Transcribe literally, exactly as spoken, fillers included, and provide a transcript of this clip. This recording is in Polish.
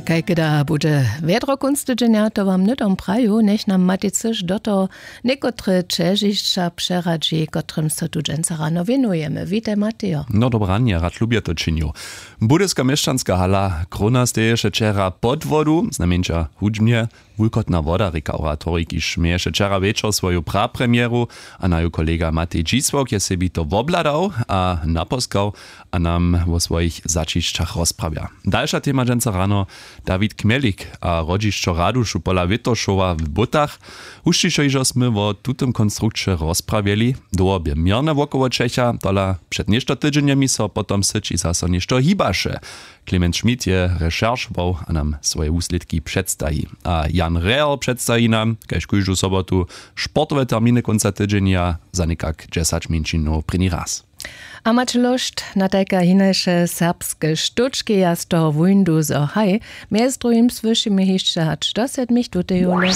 Kaj kada bude vedro kunstydźenia, to wam nydom praju, nech nam maticyż do to niekotre čežišća přeradži, kotrym so tu dżęca rano wienujemy. Witaj, Mateo. No dobranie, rad lubię to czynił. Budyska mieszczanska hala krona steješe čera pod wodu, znamieńcza hudźmnie, wulkotna woda, reka oratorik, iż mieješe čera wieczor swoją prapremieru, a najo kolega Matej Dzisłok je sebi to wobladał, a naposkał, a nam o swoich začišćach rozprawia. Dalsza tema dżęca rano, Dawid Kmelik, a rodzišćo Raduszu Pola Witoszowa w Butach, hušćišo ižo sme o tutem konstrukcie rozprawieli, dołobie mierne wokoło Čecha, tola przed nieszto tydzieniami so potom syć i zaso nieszto hibaše. Klement Schmidt je recherchował, a nam swoje úsledki przedstawi. A Jan Real przedstawi nam, kaž kujžu sobotu, sportowe terminy konca tydzienia, za nekak dziesięć minut prini raz. A macie lust na takie hinejsze serbskie sztuczki, ja z toho wujndu zo haj, między drugim słyszymy jeszcze hać dosyć mich tutaj